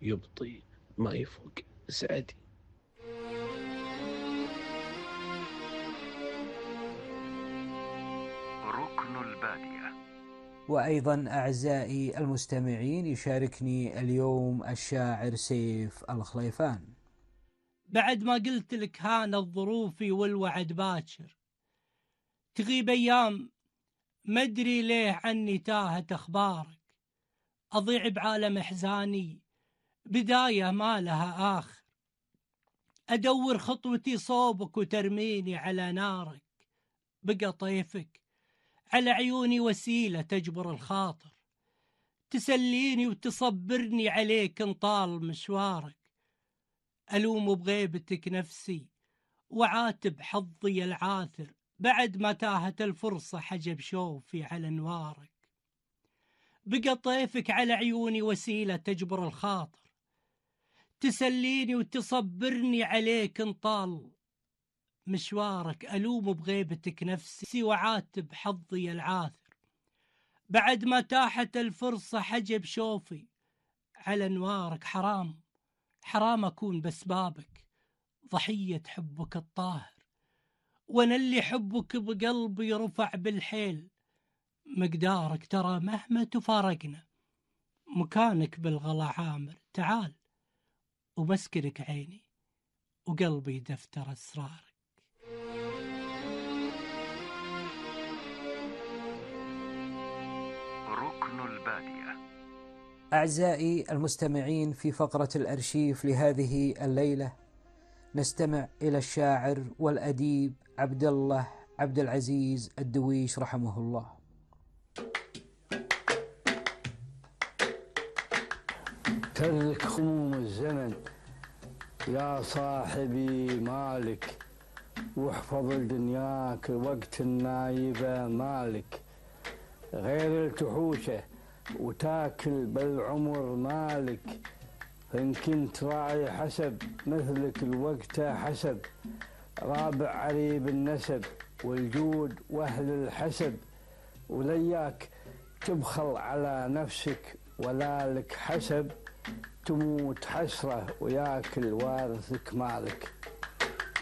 يبطي ما يفوق سعدي. ركن البادية. وأيضا أعزائي المستمعين يشاركني اليوم الشاعر سيف الخليفان. بعد ما قلت لك هانت ظروفي والوعد باكر، تغيب أيام مدري ليه عني تاهت أخبارك، أضيع بعالم إحزاني بداية ما لها آخر، أدور خطوتي صوبك وترميني على نارك، بقى طيفك على عيوني وسيلة تجبر الخاطر، تسليني وتصبرني عليك انطال مشوارك، ألوم بغيبتك نفسي وعاتب حظي العاثر، بعد ما تاهت الفرصة حجب شوفي على انوارك، بقى طيفك على عيوني وسيلة تجبر الخاطر، تسليني وتصبرني عليك انطال مشوارك، ألوم بغيبتك نفسي وعاتب حظي العاثر، بعد ما تاحت الفرصة حجب شوفي على انوارك، حرام أكون بسبابك ضحية حبك الطاهر، وانا اللي حبك بقلبي رفع بالحيل مقدارك، ترى مهما تفارقنا مكانك بالغلا عامر، تعال ومسكنك عيني وقلبي دفتر أسرارك. ركن البادية. أعزائي المستمعين، في فقرة الأرشيف لهذه الليلة نستمع إلى الشاعر والأديب عبد الله عبد العزيز الدويش رحمه الله. ترك خموم الزمن يا صاحبي مالك، واحفظ دنياك وقت النايبة مالك، غير التحوشة وتاكل بالعمر مالك، فإن كنت راعي حسب مثلك الوقت حسب، رابع عريب النسب والجود وأهل الحسب، ولياك تبخل على نفسك ولا لك حسب، تموت حسرة وياكل وارثك مالك.